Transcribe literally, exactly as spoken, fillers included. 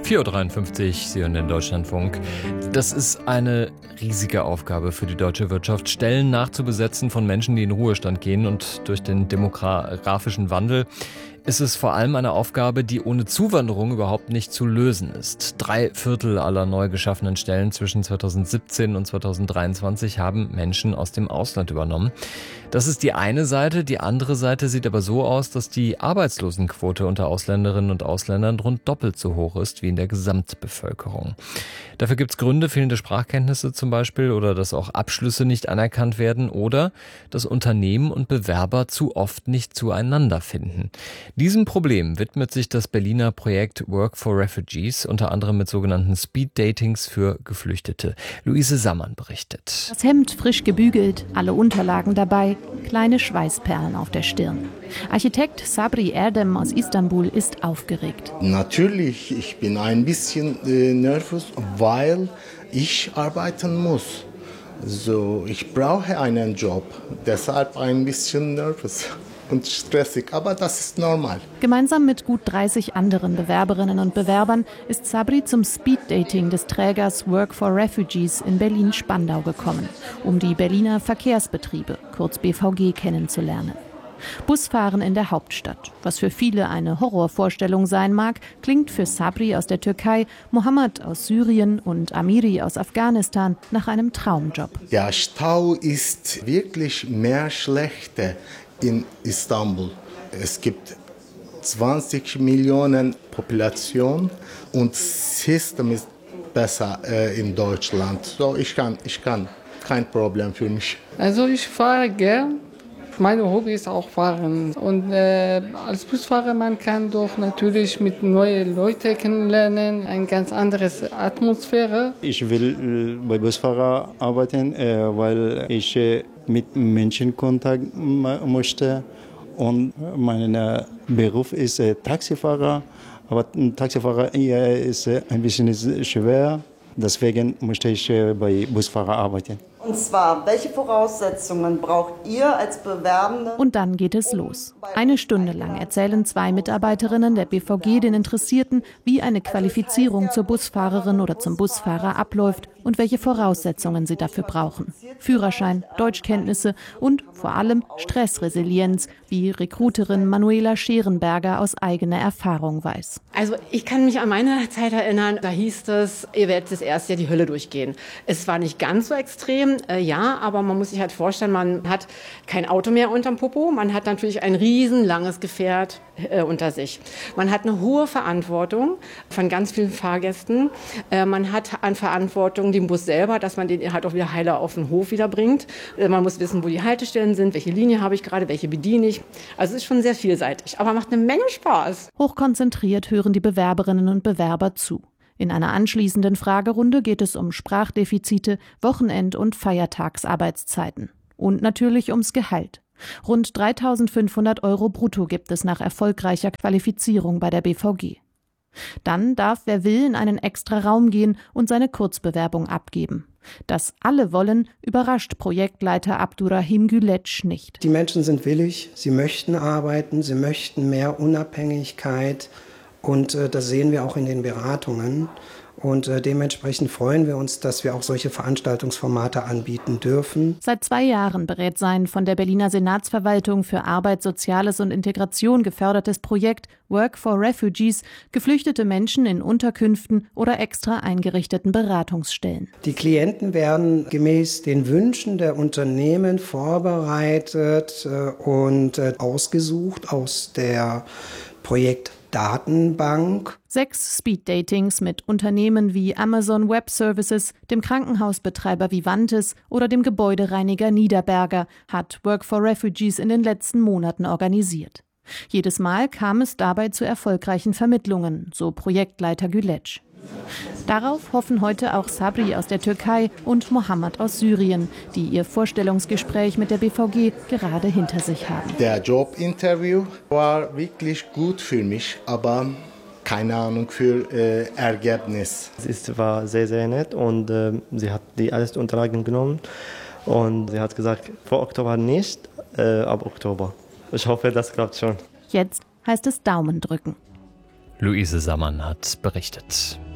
vier Uhr dreiundfünfzig, Sie hören den Deutschlandfunk. Das ist eine riesige Aufgabe für die deutsche Wirtschaft, Stellen nachzubesetzen von Menschen, die in Ruhestand gehen. Und durch den demografischen Wandel ist es vor allem eine Aufgabe, die ohne Zuwanderung überhaupt nicht zu lösen ist. Drei Viertel aller neu geschaffenen Stellen zwischen zweitausendsiebzehn und zweitausenddreiundzwanzig haben Menschen aus dem Ausland übernommen. Das ist die eine Seite. Die andere Seite sieht aber so aus, dass die Arbeitslosenquote unter Ausländerinnen und Ausländern rund doppelt so hoch ist wie in der Gesamtbevölkerung. Dafür gibt es Gründe, fehlende Sprachkenntnisse zum Beispiel, oder dass auch Abschlüsse nicht anerkannt werden oder dass Unternehmen und Bewerber zu oft nicht zueinander finden. Diesem Problem widmet sich das Berliner Projekt Work for Refugees, unter anderem mit sogenannten Speed-Datings für Geflüchtete. Luise Sammann berichtet. Das Hemd frisch gebügelt, alle Unterlagen dabei, kleine Schweißperlen auf der Stirn. Architekt Sabri Erdem aus Istanbul ist aufgeregt. Natürlich, ich bin ein bisschen äh, nervös, weil ich arbeiten muss. So, ich brauche einen Job, deshalb ein bisschen nervös und stressig, aber das ist normal. Gemeinsam mit gut dreißig anderen Bewerberinnen und Bewerbern ist Sabri zum Speeddating des Trägers Work for Refugees in Berlin-Spandau gekommen, um die Berliner Verkehrsbetriebe, kurz B V G, kennenzulernen. Busfahren in der Hauptstadt, was für viele eine Horrorvorstellung sein mag, klingt für Sabri aus der Türkei, Mohammed aus Syrien und Amiri aus Afghanistan nach einem Traumjob. Ja, Stau ist wirklich mehr schlechter in Istanbul. Es gibt zwanzig Millionen Population und das System ist besser äh, in Deutschland. So, ich kann, ich kann, kein Problem für mich. Also ich fahre gern. Mein Hobby ist auch Fahren. Und äh, als Busfahrer, man kann doch natürlich mit neuen Leuten kennenlernen, eine ganz andere Atmosphäre. Ich will äh, bei Busfahrer arbeiten, äh, weil ich äh, mit Menschen Kontakt m- möchte. Und mein äh, Beruf ist äh, Taxifahrer. Aber ein Taxifahrer äh, ist äh, ein bisschen schwer. Deswegen möchte ich äh, bei Busfahrer arbeiten. Und zwar, welche Voraussetzungen braucht ihr als Bewerbende? Und dann geht es los. Eine Stunde lang erzählen zwei Mitarbeiterinnen der B V G den Interessierten, wie eine Qualifizierung zur Busfahrerin oder zum Busfahrer abläuft und welche Voraussetzungen sie dafür brauchen. Führerschein, Deutschkenntnisse und vor allem Stressresilienz, wie Rekruterin Manuela Scherenberger aus eigener Erfahrung weiß. Also ich kann mich an meine Zeit erinnern, da hieß es, ihr werdet das erste Jahr die Hölle durchgehen. Es war nicht ganz so extrem, äh, ja, aber man muss sich halt vorstellen, man hat kein Auto mehr unterm Popo, man hat natürlich ein riesenlanges Gefährt äh, unter sich. Man hat eine hohe Verantwortung von ganz vielen Fahrgästen. Äh, man hat an Verantwortung den Bus selber, dass man den halt auch wieder heiler auf den Hof wieder bringt. Äh, man muss wissen, wo die Haltestellen sind, welche Linie habe ich gerade, welche bediene ich. Also es ist schon sehr vielseitig, aber macht eine Menge Spaß. Hochkonzentriert hören die Bewerberinnen und Bewerber zu. In einer anschließenden Fragerunde geht es um Sprachdefizite, Wochenend- und Feiertagsarbeitszeiten. Und natürlich ums Gehalt. Rund dreitausendfünfhundert Euro brutto gibt es nach erfolgreicher Qualifizierung bei der B V G. Dann darf, wer will, in einen extra Raum gehen und seine Kurzbewerbung abgeben. Dass alle wollen, überrascht Projektleiter Abdurrahim Güleç nicht. Die Menschen sind willig, sie möchten arbeiten, sie möchten mehr Unabhängigkeit. Und äh, das sehen wir auch in den Beratungen. Und äh, dementsprechend freuen wir uns, dass wir auch solche Veranstaltungsformate anbieten dürfen. Seit zwei Jahren berät sein von der Berliner Senatsverwaltung für Arbeit, Soziales und Integration gefördertes Projekt Work for Refugees geflüchtete Menschen in Unterkünften oder extra eingerichteten Beratungsstellen. Die Klienten werden gemäß den Wünschen der Unternehmen vorbereitet äh, und äh, ausgesucht aus der Projekt Datenbank. Sechs Speed-Datings mit Unternehmen wie Amazon Web Services, dem Krankenhausbetreiber Vivantes oder dem Gebäudereiniger Niederberger hat Work for Refugees in den letzten Monaten organisiert. Jedes Mal kam es dabei zu erfolgreichen Vermittlungen, so Projektleiter Güleç. Darauf hoffen heute auch Sabri aus der Türkei und Mohammed aus Syrien, die ihr Vorstellungsgespräch mit der B V G gerade hinter sich haben. Der Jobinterview war wirklich gut für mich, aber keine Ahnung für äh, Ergebnis. Es war sehr, sehr nett und äh, sie hat die alles Unterlagen genommen und sie hat gesagt, vor Oktober nicht, äh, ab Oktober. Ich hoffe, das klappt schon. Jetzt heißt es Daumen drücken. Luise Sammann hat berichtet.